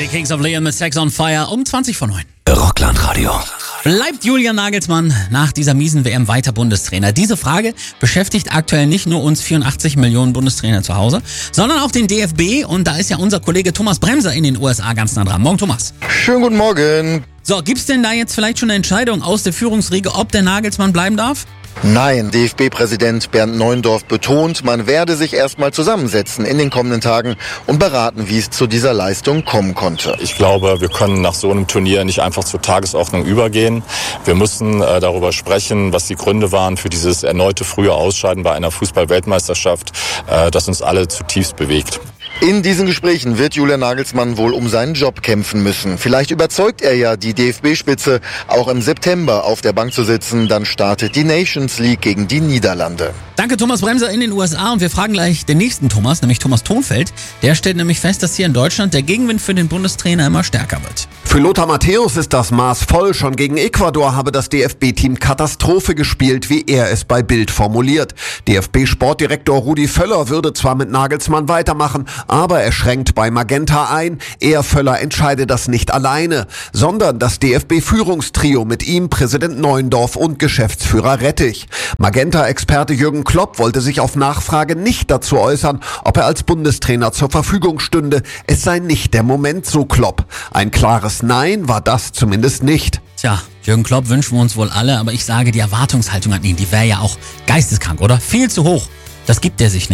Kings of Leon mit Sex on Fire um 20 vor 9. Rockland-Radio. Bleibt Julian Nagelsmann nach dieser miesen WM weiter Bundestrainer? Diese Frage beschäftigt aktuell nicht nur uns 84 Millionen Bundestrainer zu Hause, sondern auch den DFB. Und da ist ja unser Kollege Thomas Bremser in den USA ganz nah dran. Morgen, Thomas. Schönen guten Morgen. So, gibt's denn da jetzt vielleicht schon eine Entscheidung aus der Führungsriege, ob der Nagelsmann bleiben darf? Nein, DFB-Präsident Bernd Neuendorf betont, man werde sich erstmal zusammensetzen in den kommenden Tagen und beraten, wie es zu dieser Leistung kommen konnte. Ich glaube, wir können nach so einem Turnier nicht einfach zur Tagesordnung übergehen. Wir müssen darüber sprechen, was die Gründe waren für dieses erneute frühe Ausscheiden bei einer Fußball-Weltmeisterschaft, das uns alle zutiefst bewegt. In diesen Gesprächen wird Julian Nagelsmann wohl um seinen Job kämpfen müssen. Vielleicht überzeugt er ja die DFB-Spitze, auch im September auf der Bank zu sitzen. Dann startet die Nations League gegen die Niederlande. Danke, Thomas Bremser in den USA. Und wir fragen gleich den nächsten Thomas, nämlich Thomas Thonfeld. Der stellt nämlich fest, dass hier in Deutschland der Gegenwind für den Bundestrainer immer stärker wird. Für Lothar Matthäus ist das Maß voll. Schon gegen Ecuador habe das DFB-Team Katastrophe gespielt, wie er es bei Bild formuliert. DFB-Sportdirektor Rudi Völler würde zwar mit Nagelsmann weitermachen, aber er schränkt bei Magenta ein. Er, Völler, entscheide das nicht alleine, sondern das DFB-Führungstrio mit ihm, Präsident Neuendorf und Geschäftsführer Rettich. Magenta-Experte Jürgen Klopp wollte sich auf Nachfrage nicht dazu äußern, ob er als Bundestrainer zur Verfügung stünde. Es sei nicht der Moment, so Klopp. Ein klares Nein war das zumindest nicht. Tja, Jürgen Klopp wünschen wir uns wohl alle, aber ich sage, die Erwartungshaltung an ihn, die wäre ja auch geisteskrank, oder? Viel zu hoch. Das gibt er sich nicht.